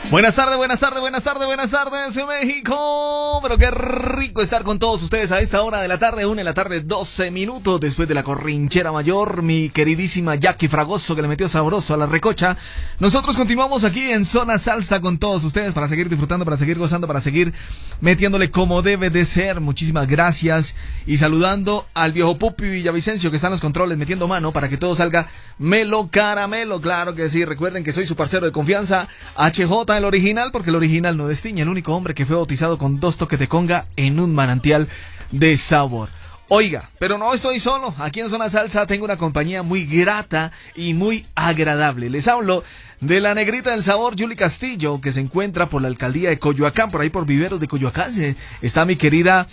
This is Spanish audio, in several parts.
Buenas tardes, México. Pero qué rico estar con todos ustedes a esta hora de la tarde, 1:12 PM, después de la corrinchera mayor. Mi queridísima Jackie Fragoso, que le metió sabroso a la recocha. Nosotros continuamos aquí en Zona Salsa con todos ustedes para seguir disfrutando, para seguir gozando, para seguir metiéndole como debe de ser. Muchísimas gracias. Y saludando al viejo Pupi Villavicencio, que está en los controles metiendo mano para que todo salga melo caramelo. Claro que sí. Recuerden que soy su parcero de confianza, HJ, el original, porque el original no destiña, el único hombre que fue bautizado con 2 toques de conga en un manantial de sabor. Oiga, pero no estoy solo. Aquí en Zona Salsa tengo una compañía muy grata y muy agradable. Les hablo de la negrita del sabor, Julie Castillo, que se encuentra por la alcaldía de Coyoacán, por ahí por Viveros de Coyoacán. Está mi querida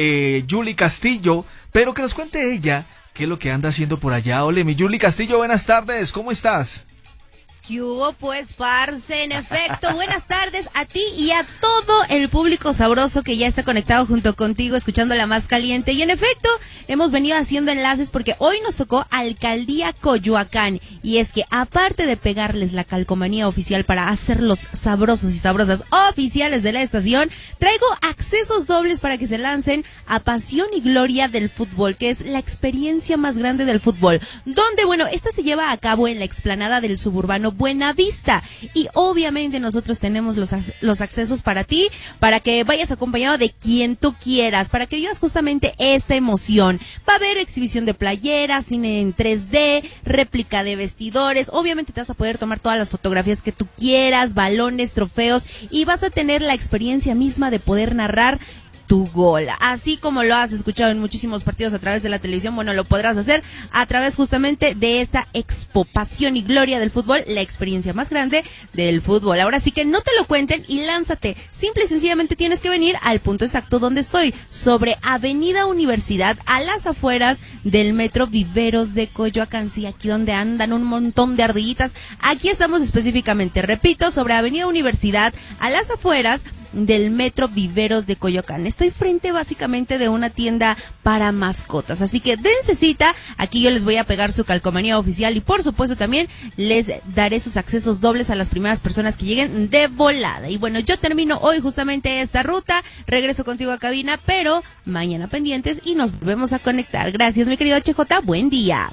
Julie Castillo, pero que nos cuente ella qué es lo que anda haciendo por allá. Ole, mi Julie Castillo, buenas tardes, ¿cómo estás? ¿Qué hubo, pues, parce? En efecto, buenas tardes a ti y a todo el público sabroso que ya está conectado junto contigo, escuchando La Más Caliente. Y en efecto, hemos venido haciendo enlaces porque hoy nos tocó Alcaldía Coyoacán. Y es que, aparte de pegarles la calcomanía oficial para hacerlos sabrosos y sabrosas oficiales de la estación, traigo accesos dobles para que se lancen a Pasión y Gloria del Fútbol, que es la experiencia más grande del fútbol. Donde, bueno, esta se lleva a cabo en la explanada del suburbano Buenavista, y obviamente nosotros tenemos los accesos para ti, para que vayas acompañado de quien tú quieras, para que vivas justamente esta emoción. Va a haber exhibición de playeras, cine en 3D, réplica de vestidores, obviamente te vas a poder tomar todas las fotografías que tú quieras, balones, trofeos, y vas a tener la experiencia misma de poder narrar tu gol, así como lo has escuchado en muchísimos partidos a través de la televisión. Bueno, lo podrás hacer a través justamente de esta Expo Pasión y Gloria del Fútbol, la experiencia más grande del fútbol. Ahora sí que no te lo cuenten y lánzate. Simple y sencillamente tienes que venir al punto exacto donde estoy, sobre Avenida Universidad, a las afueras del Metro Viveros de Coyoacán. Sí, aquí donde andan un montón de ardillitas, aquí estamos específicamente, repito, sobre Avenida Universidad, a las afueras del Metro Viveros de Coyoacán. Estoy frente básicamente de una tienda para mascotas, así que dense cita. Aquí yo les voy a pegar su calcomanía oficial y por supuesto también les daré sus accesos dobles a las primeras personas que lleguen de volada. Y bueno, yo termino hoy justamente esta ruta, regreso contigo a cabina, pero mañana pendientes y nos volvemos a conectar. Gracias, mi querido HJ, buen día.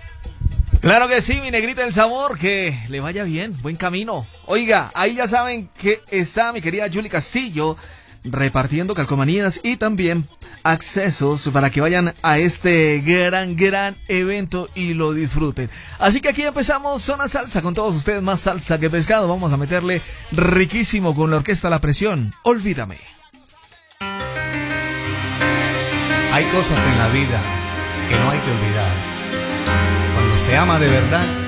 Claro que sí, mi negrita del sabor, que le vaya bien, buen camino. Oiga, ahí ya saben que está mi querida Julie Castillo repartiendo calcomanías y también accesos para que vayan a este gran evento y lo disfruten. Así que aquí empezamos Zona Salsa con todos ustedes, más salsa que pescado. Vamos a meterle riquísimo con la orquesta La Presión. Olvídame. Hay cosas en la vida que no hay que olvidar. Cuando se ama de verdad,